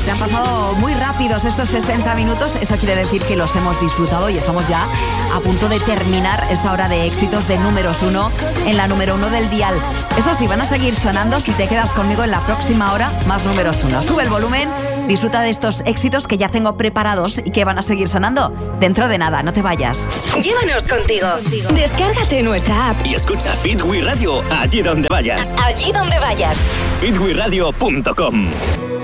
Se han pasado muy rápidos estos 60 minutos. Eso quiere decir que los hemos disfrutado y estamos ya a punto de terminar esta hora de éxitos de números 1 en la número 1 del dial. Eso sí, van a seguir sonando si te quedas conmigo en la próxima hora, más números 1. Sube el volumen, disfruta de estos éxitos que ya tengo preparados y que van a seguir sonando dentro de nada. No te vayas. Llévanos contigo. Descárgate nuestra app y escucha Fit We Radio allí donde vayas. Allí donde vayas. fitwiradio.com.